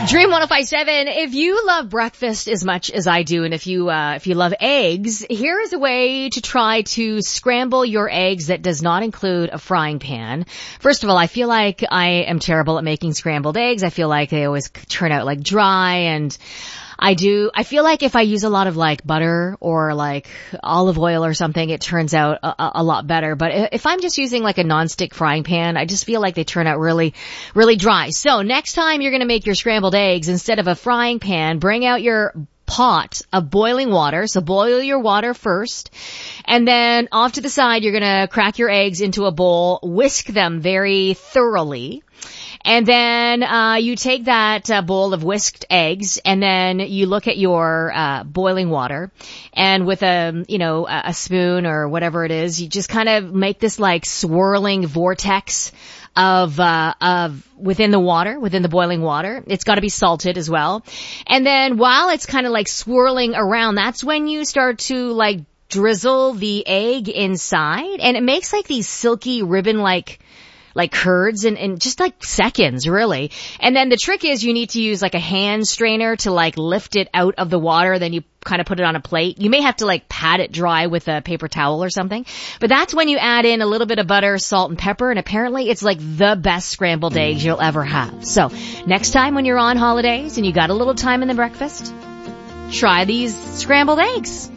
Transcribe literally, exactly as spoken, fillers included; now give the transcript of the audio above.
Dream one oh five point seven. If you love breakfast as much as I do, and if you uh, if you love eggs, here is a way to try to scramble your eggs that does not include a frying pan. First of all, I feel like I am terrible at making scrambled eggs. I feel like they always turn out like dry, and I do, I feel like if I use a lot of like butter or like olive oil or something, it turns out a, a lot better. But if I'm just using like a nonstick frying pan, I just feel like they turn out really, really dry. So next time you're going to make your scrambled eggs, instead of a frying pan, bring out your pot of boiling water. So boil your water first, and then off to the side, you're going to crack your eggs into a bowl, whisk them very thoroughly. And then uh you take that uh, bowl of whisked eggs, and then you look at your uh boiling water, and with a, you know, a, a spoon or whatever it is, you just kind of make this like swirling vortex of uh of within the water, within the boiling water. It's got to be salted as well. And then while it's kind of like swirling around, that's when you start to like drizzle the egg inside, and it makes like these silky ribbon like like curds in, in just like seconds, really. And then the trick is you need to use like a hand strainer to like lift it out of the water. Then you kind of put it on a plate. You may have to like pat it dry with a paper towel or something. But that's when you add in a little bit of butter, salt, and pepper. And apparently it's like the best scrambled eggs you'll ever have. So next time when you're on holidays and you got a little time in the breakfast, try these scrambled eggs.